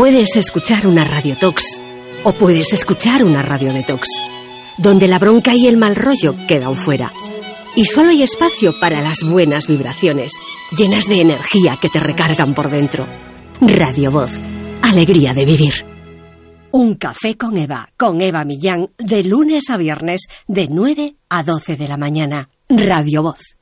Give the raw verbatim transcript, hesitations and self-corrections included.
Puedes escuchar una Radio Tox o puedes escuchar una Radio Detox, donde la bronca y el mal rollo quedan fuera. Y solo hay espacio para las buenas vibraciones, llenas de energía que te recargan por dentro. Radio Voz, alegría de vivir. Un café con Eva, con Eva Millán, de lunes a viernes, de nueve a doce de la mañana. Radio Voz.